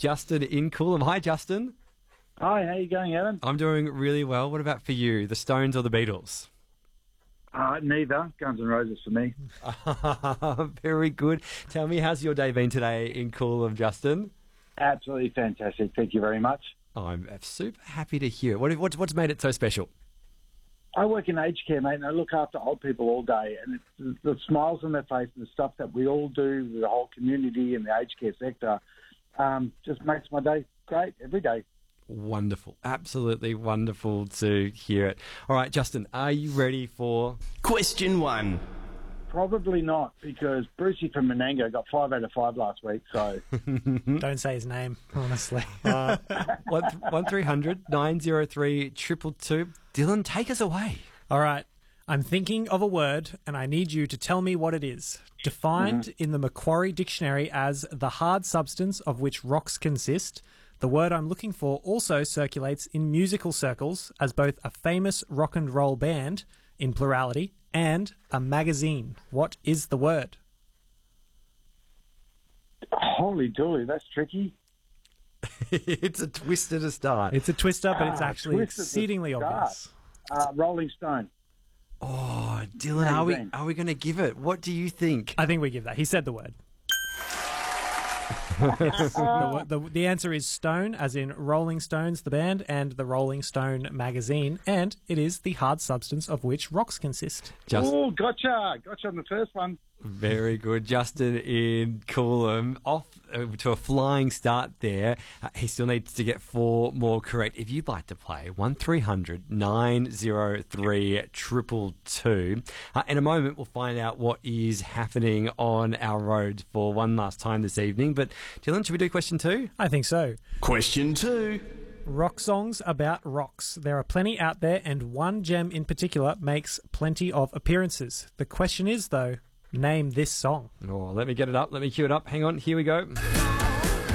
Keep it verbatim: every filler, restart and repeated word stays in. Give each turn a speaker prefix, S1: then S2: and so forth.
S1: Justin in Coolum. Hi, Justin.
S2: Hi, how you going, Adam?
S1: I'm doing really well. What about for you, the Stones or the Beatles?
S2: Uh, neither. Guns N' Roses for me.
S1: Very good. Tell me, how's your day been today in Coolum, Justin?
S2: Absolutely fantastic. Thank you very much.
S1: Oh, I'm super happy to hear it. What, what's, what's made it so special?
S2: I work in aged care, mate, and I look after old people all day. And it's the, the smiles on their face and the stuff that we all do, the whole community and the aged care sector, um, just makes my day great every day.
S1: Wonderful. Absolutely wonderful to hear it. All right, Justin, are you ready for...
S3: Question one.
S2: Probably not, because Brucey from Menango got five out of five last week, so...
S4: Don't say his name, honestly.
S1: uh, one, one three hundred nine oh three two two two. Dylan, take us away.
S4: All right. I'm thinking of a word, and I need you to tell me what it is. Defined mm-hmm. in the Macquarie Dictionary as the hard substance of which rocks consist, the word I'm looking for also circulates in musical circles as both a famous rock and roll band, in plurality, and a magazine. What is the word?
S2: Holy dooly, that's tricky.
S1: It's a twister to start.
S4: It's a twister, but it's
S2: Ah,
S4: actually
S2: twister to
S4: exceedingly
S2: start.
S4: obvious.
S2: Uh, Rolling Stone.
S1: Oh, Dylan, are we are we going to give it? What do you think?
S4: I think we give that. He said the word. the, the, the answer is Stone, as in Rolling Stones, the band, and the Rolling Stone magazine, and it is the hard substance of which rocks consist.
S1: Just
S2: Oh, gotcha. Gotcha on the first one.
S1: very good. Justin in Coolum, off uh, to a flying start there. Uh, he still needs to get four more correct. If you'd like to play, one three hundred nine oh three two two two. Uh, in a moment, we'll find out what is happening on our roads for one last time this evening. But Dylan, should we do question two?
S4: I think so.
S3: Question two.
S4: Rock songs about rocks. There are plenty out there, and one gem in particular makes plenty of appearances. The question is, though, name this song.
S1: Oh, let me get it up. Let me cue it up. Hang on. Here we go.